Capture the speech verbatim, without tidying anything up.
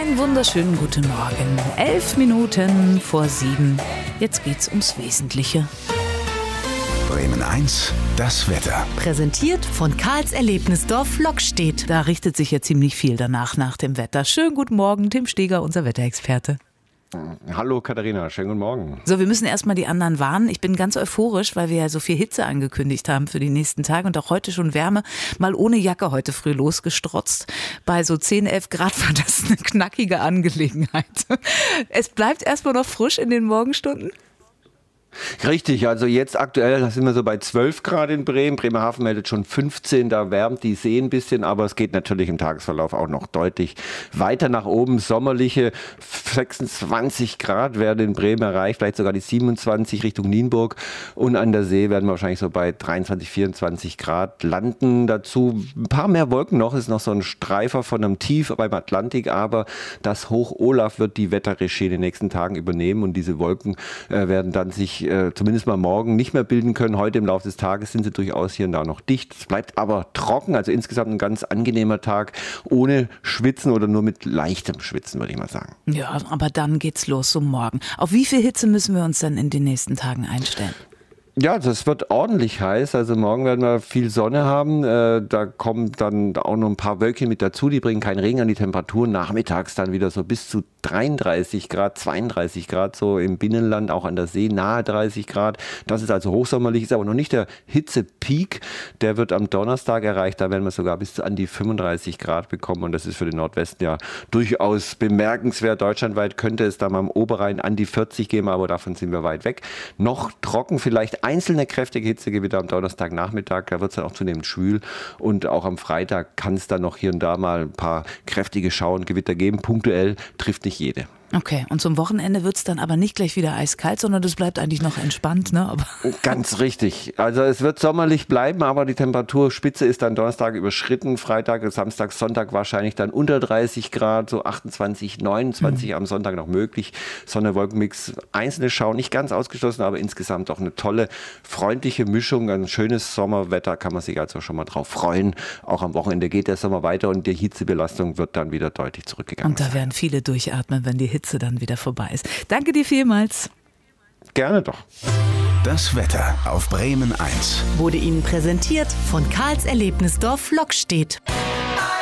Einen wunderschönen guten Morgen. Elf Minuten vor sieben. Jetzt geht's ums Wesentliche. Bremen eins, das Wetter. Präsentiert von Karls Erlebnisdorf Lockstedt. Da richtet sich ja ziemlich viel danach nach dem Wetter. Schönen guten Morgen, Tim Steger, unser Wetterexperte. Hallo Katharina, schönen guten Morgen. So, wir müssen erstmal die anderen warnen. Ich bin ganz euphorisch, weil wir ja so viel Hitze angekündigt haben für die nächsten Tage und auch heute schon Wärme. Mal ohne Jacke heute früh losgestrotzt. Bei so zehn, elf Grad war das eine knackige Angelegenheit. Es bleibt erstmal noch frisch in den Morgenstunden. Richtig, also jetzt aktuell sind wir so bei zwölf Grad in Bremen. Bremerhaven meldet schon fünfzehn, da wärmt die See ein bisschen, aber es geht natürlich im Tagesverlauf auch noch deutlich weiter nach oben. Sommerliche sechsundzwanzig Grad werden in Bremen erreicht, vielleicht sogar die siebenundzwanzig Richtung Nienburg. Und an der See werden wir wahrscheinlich so bei dreiundzwanzig, vierundzwanzig Grad landen. Dazu ein paar mehr Wolken noch, ist noch so ein Streifer von einem Tief beim Atlantik, aber das Hoch Olaf wird die Wetterregie in den nächsten Tagen übernehmen und diese Wolken äh, werden dann sich äh, zumindest mal morgen nicht mehr bilden können. Heute im Laufe des Tages sind sie durchaus hier und da noch dicht. Es bleibt aber trocken, also insgesamt ein ganz angenehmer Tag ohne Schwitzen oder nur mit leichtem Schwitzen, würde ich mal sagen. Ja, aber dann geht's los zum Morgen. Auf wie viel Hitze müssen wir uns dann in den nächsten Tagen einstellen? Ja, das wird ordentlich heiß. Also morgen werden wir viel Sonne haben. Äh, da kommen dann auch noch ein paar Wölkchen mit dazu. Die bringen keinen Regen an die Temperaturen. Nachmittags dann wieder so bis zu dreiunddreißig Grad, zweiunddreißig Grad, so im Binnenland, auch an der See nahe dreißig Grad. Das ist also hochsommerlich, ist aber noch nicht der Hitzepeak. Der wird am Donnerstag erreicht. Da werden wir sogar bis zu an die fünfunddreißig Grad bekommen. Und das ist für den Nordwesten ja durchaus bemerkenswert. Deutschlandweit könnte es da mal am Oberrhein an die vierzig gehen, aber davon sind wir weit weg. Noch trocken vielleicht einzelne kräftige Hitzegewitter am Donnerstagnachmittag, da wird es dann auch zunehmend schwül und auch am Freitag kann es dann noch hier und da mal ein paar kräftige Schauer und Gewitter geben. Punktuell trifft nicht jede. Okay, und zum Wochenende wird es dann aber nicht gleich wieder eiskalt, sondern das bleibt eigentlich noch entspannt, ne? Aber ganz richtig. Also es wird sommerlich bleiben, aber die Temperaturspitze ist dann Donnerstag überschritten. Freitag, Samstag, Sonntag wahrscheinlich dann unter dreißig Grad, so achtundzwanzig, neunundzwanzig mhm. am Sonntag noch möglich. Sonne-Wolkenmix, einzelne Schauer, nicht ganz ausgeschlossen, aber insgesamt auch eine tolle, freundliche Mischung. Ein schönes Sommerwetter, kann man sich also schon mal drauf freuen. Auch am Wochenende geht der Sommer weiter und die Hitzebelastung wird dann wieder deutlich zurückgegangen. Und da werden viele durchatmen, wenn die Hitze dann wieder vorbei ist. Danke dir vielmals. Gerne doch. Das Wetter auf Bremen eins wurde Ihnen präsentiert von Karls Erlebnisdorf Lockstedt.